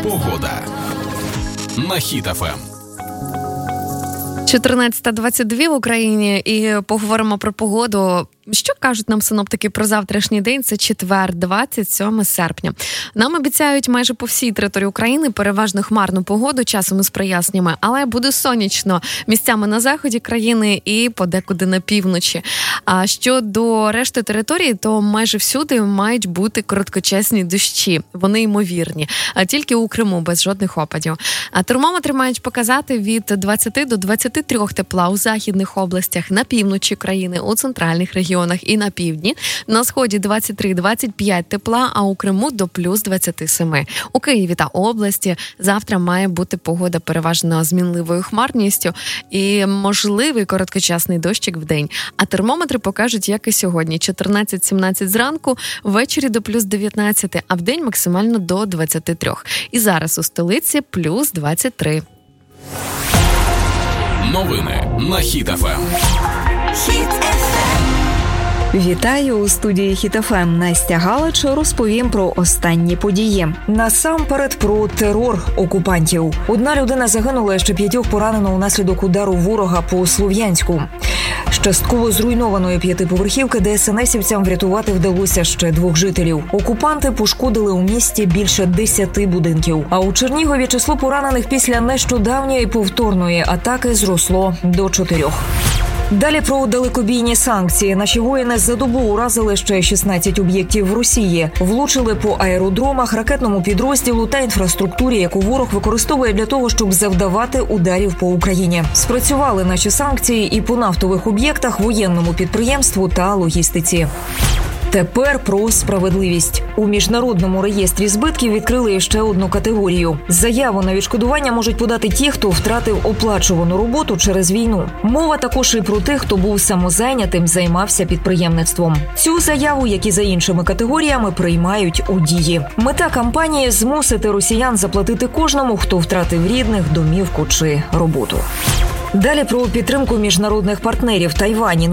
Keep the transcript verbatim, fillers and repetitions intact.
Погода на Хіт еф ем. чотирнадцята двадцять два в Україні, і поговоримо про погоду. Що кажуть нам синоптики про завтрашній день? Це четвер, двадцять сьоме серпня. Нам обіцяють майже по всій території України переважно хмарну погоду, часом із проясненнями, але буде сонячно місцями на заході країни і подекуди на півночі. А щодо решти території, то майже всюди мають бути короткочасні дощі. Вони ймовірні, а тільки у Криму без жодних опадів. А термометри мають показати від двадцяти до двадцяти трьох тепла у західних областях, на півночі країни, у центральних регіонах і на півдні. На сході двадцять три - двадцять п'ять тепла, а у Криму до плюс двадцять сім. У Києві та області завтра має бути погода переважно змінливою хмарністю і можливий короткочасний дощик в день. А термометри покажуть, як і сьогодні, чотирнадцять - сімнадцять зранку, ввечері до плюс дев'ятнадцять, а в день максимально до двадцяти трьох. І зараз у столиці плюс двадцять три. Новини на Хіт еф ем. Хіт еф ем. Вітаю у студії Хіт еф ем. Настя Галич розповім про останні події. Насамперед про терор окупантів. Одна людина загинула, ще п'ятьох поранено унаслідок удару ворога по Слов'янську. З частково зруйнованої п'ятиповерхівки ДСНСівцям врятувати вдалося ще двох жителів. Окупанти пошкодили у місті більше десяти будинків. А у Чернігові число поранених після нещодавньої повторної атаки зросло до чотирьох. Далі про далекобійні санкції. Наші воїни за добу уразили ще шістнадцять об'єктів в Росії. Влучили по аеродромах, ракетному підрозділу та інфраструктурі, яку ворог використовує для того, щоб завдавати ударів по Україні. Спрацювали наші санкції і по нафтових об'єктах, воєнному підприємству та логістиці. Тепер про справедливість. У міжнародному реєстрі збитків відкрили ще одну категорію. Заяву на відшкодування можуть подати ті, хто втратив оплачувану роботу через війну. Мова також і про тих, хто був самозайнятим, займався підприємництвом. Цю заяву, як і за іншими категоріями, приймають у дії. Мета кампанії – змусити росіян заплатити кожному, хто втратив рідних, домівку чи роботу. Далі про підтримку міжнародних партнерів. Тайвань